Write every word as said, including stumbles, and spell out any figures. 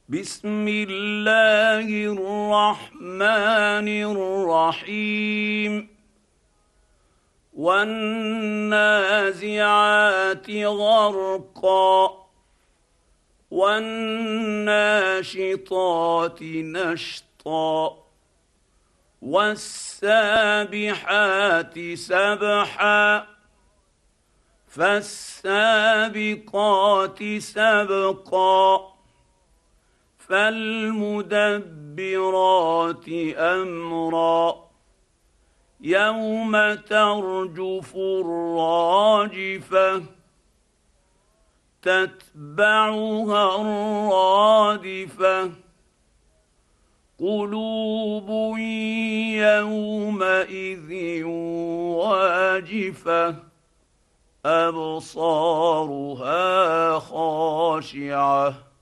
بسم الله الرحمن الرحيم والنازعات غرقا والناشطات نشطا والسابحات سبحا فالسابقات سبقا فالمدبرات امرا يوم ترجف الراجفه تتبعها الرادفه قلوب يومئذ واجفه ابصارها خاشعه